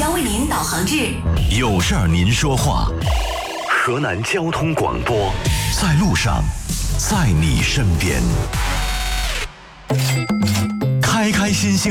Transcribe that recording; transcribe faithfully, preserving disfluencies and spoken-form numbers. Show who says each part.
Speaker 1: 将为您导航至
Speaker 2: 有事儿您说话。河南交通广播，在路上，在你身边，开开心心。